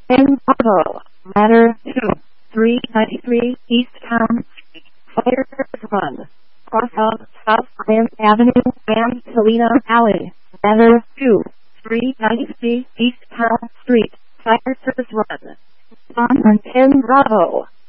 10 Bravo, Ladder 2, 393 East Town Street, Fire Run, cross of South Grand Avenue and Selena Alley, Ladder 2, 393 East Town Street, Fire Service Run. On 10 Bravo.